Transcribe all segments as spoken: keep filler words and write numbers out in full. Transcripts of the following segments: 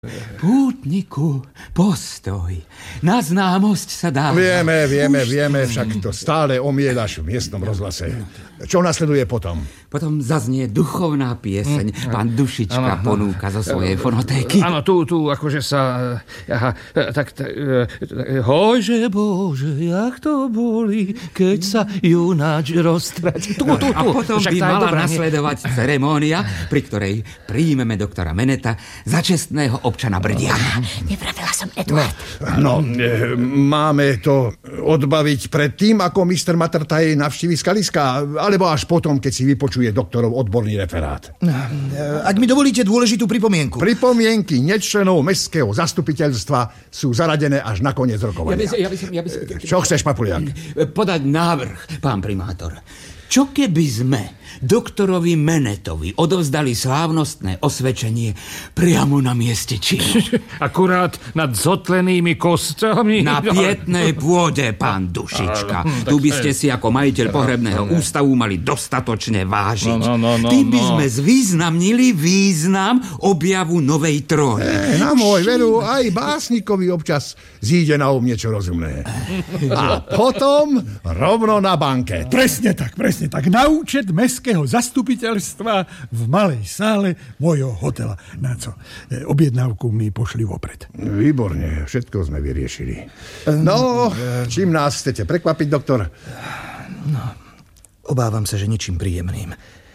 Pútniku, postoj. Na známosť sa dá. Vieme, vieme, vieme, však to stále omieľaš v miestnom rozhlase. Čo nasleduje potom? Potom zaznie duchovná pieseň. Pán Dušička ano, ponúka zo svojej fonotéky. Áno, tu, tu, akože sa... Aha, tak, tak... Hože Bože, jak to boli, keď sa junáč roztrať. Tu, tu, tu. A potom by mala nasledovať ceremónia, pri ktorej príjmeme doktora Meneta za čestného občana Brdiana. Nepravila som, Eduard. No, e, máme to odbaviť pred tým, ako mister Matrtaj navštívi skaliska, alebo až potom, keď si vypočuje doktorov odborný referát. Ak mi dovolíte dôležitú pripomienku. Pripomienky nečlenov mestského zastupiteľstva sú zaradené až na koniec rokovania. Ja by, ja by som, ja by som... Čo chceš, Papuliak? Podať návrh, pán primátor. Čo keby sme doktorovi Menetovi odovzdali slávnostné osvedčenie priamo na mieste činu? Akurát nad zotlenými kostami? Na pietnej pôde, pán Dušička. Tu by ste si ako majiteľ pohrebného ústavu mali dostatočne vážiť. No, no, no, no, Tým by no. sme zvýznamnili význam objavu novej tróny. E, na môj veru, aj básnikovi občas zíde na um niečo rozumné. A potom rovno na banket. Presne tak, presne tak. Na účet mestského zastupiteľstva v malej sále môjho hotela. Na co? E, objednávku mi pošli vopred. Výborne, všetko sme vyriešili. No, čím nás chcete prekvapiť, doktor? No, obávam sa, že ničím príjemným.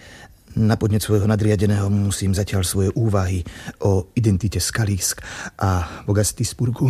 Na podnet svojho nadriadeného musím zatiaľ svoje úvahy o identite Skalísk a Bogastisburgu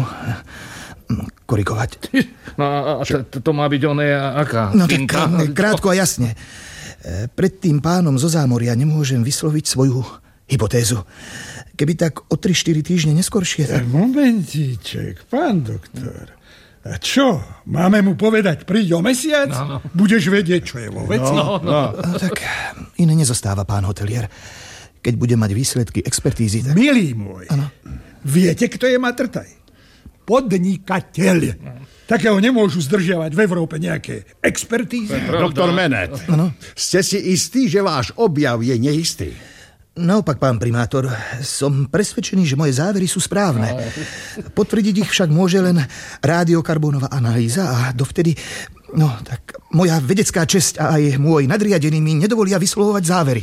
korigovať. No a to, to má byť oné aká? No tak krátko a jasne. Pred tým pánom zo zámoria nemôžem vysloviť svoju hypotézu. Keby tak o tri štyri týždne neskoršie... Tak... Momentíček, pán doktor. A čo? Máme mu povedať, príď o mesiac? No, no. Budeš vedieť, čo je vo veci? No, no. No, tak iné nezostáva, pán hotelier. Keď bude mať výsledky expertízy, tak... Milý môj, ano. Viete, kto je Matrtaj? Podnikateľ. Takého nemôžu zdržiavať v Európe nejaké expertízy. Doktor Menet, ano. Ste si istí, že váš objav je neistý? Naopak, pán primátor, som presvedčený, že moje závery sú správne. Potvrdiť ich však môže len rádiokarbónová analýza a dovtedy, no tak moja vedecká česť a aj môj nadriadený mi nedovolia vyslovovať závery.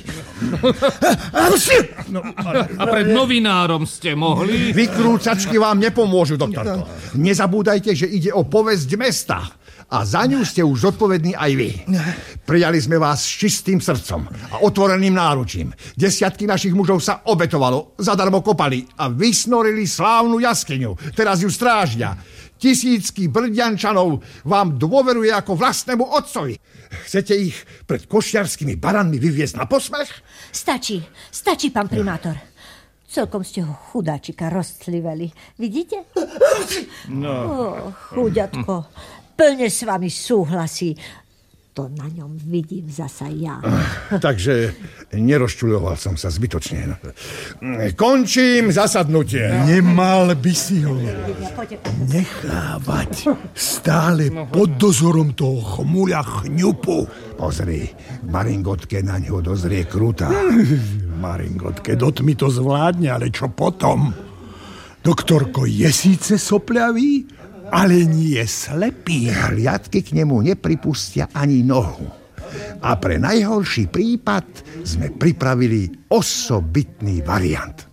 No, a pred novinárom ste mohli? Vykrúcačky vám nepomôžu, doktorko. Nezabúdajte, že ide o povesť mesta. A za ňu ste už zodpovední aj vy. Prijali sme vás s čistým srdcom a otvoreným náručím. Desiatky našich mužov sa obetovalo, zadarmo kopali a vysnorili slávnu jaskyňu. Teraz ju strážia. Tisícky Brdiančanov vám dôveruje ako vlastnému otcovi. Chcete ich pred košiarskými baranmi vyviesť na posmech? Stačí, stačí, pán primátor. Celkom ste ho chudáčika rozcliveli. Vidíte? No. Oh, chuďatko. Plne s vami súhlasí. To na ňom vidím zasa ja. Takže nerozčuľoval som sa zbytočne. Končím zasadnutie. Nemal by si ho nechávať stále pod dozorom toho chmuľa chňupu. Pozri, Maringotke na ňo dozrie krúta. Maringotke, dot mi to zvládne, ale čo potom? Doktorko je síce sopľavý, ale nie slepý. Hliadky k nemu nepripustia ani nohu. A pre najhorší prípad sme pripravili osobitný variant.